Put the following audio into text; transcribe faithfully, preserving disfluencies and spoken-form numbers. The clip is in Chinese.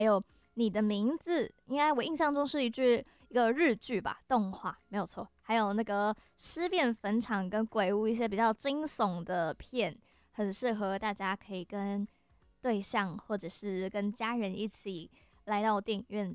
还有你的名字，应该我印象中是一句一个日剧吧，动画没有错。还有那个尸变坟场跟鬼屋一些比较惊悚的片，很适合大家可以跟对象或者是跟家人一起来到电影院